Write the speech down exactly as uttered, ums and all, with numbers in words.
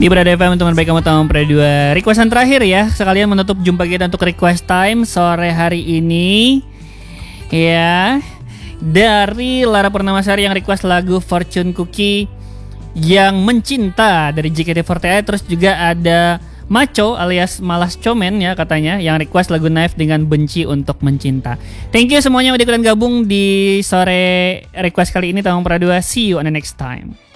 Di Berada F M, teman baik kamu tahun Pre dua. Requestan terakhir ya, sekalian menutup jumpa kita untuk request time sore hari ini. Ya, dari Lara Purnamasari yang request lagu Fortune Cookie yang mencinta dari J K T empat delapan. Terus juga ada Maco alias Malas Comen ya katanya yang request lagu Knife dengan Benci Untuk Mencinta. Thank you semuanya udah ikutan gabung di sore request kali ini tahun Pre dua. See you on the next time.